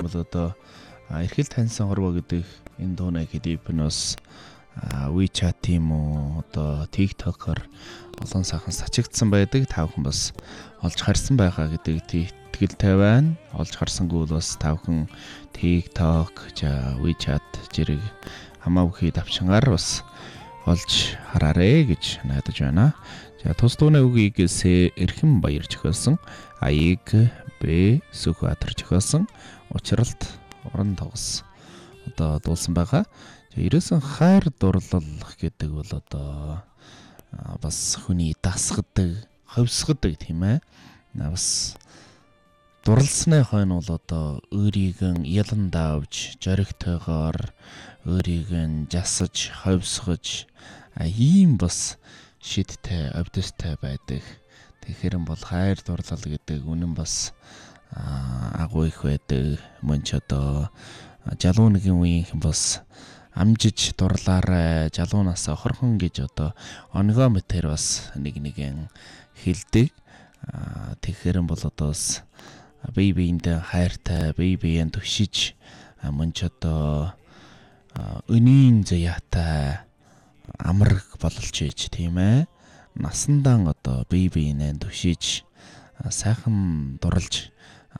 бол одоо эрхэл таньсан хорвоо гэдэг энэ дуунай хэдийпнос WeChat тийм үү одоо TikTok-оор олон сайхан сачигдсан байдаг. Та бүхэн бас олж харсан байгаа гэдэг итгэлтэй байна. Олж харсангүй бол бас та бүхэн TikTok, WeChat зэрэг хамаагүй давчингаар бас олж хараарэ гэж найдаж байна. За тус дуунай үгийг эрхэм баяр зохиолсон аяг Б Сүхбаатар зохиолсон учралт уран тогс одоо дуулсан байгаа. Ерөөсөн хайр дурлал гэдэг бол одоо бас хүний дасгадаг, ховсгадаг тийм ээ. Бас дурлсны хойно бол одоо өөрийг нь ялан давж, зоригтойгоор өөрийг нь жасаж, ховсгож ийм бас шидтэй, обдостой байдаг. Тэгэхээр бол хайр дурлал гэдэг үнэн бас агуу их байдаг. Мөн ч одоо жалуу нэгэн үеийнхэн бас амжиж дурлаарай, жалуунаас хорхон гэж одоо онгоо мэтэр бас нэгэн хэлдэг. Тэгэхээр бол одоо бас бие биендээ хайртай, бие биеийн төвшиж мөн ч одоо өнийн заяатай амраг болж иж тийм ээ. Насандан одоо бие биенээ төвшиж сайхан дурлж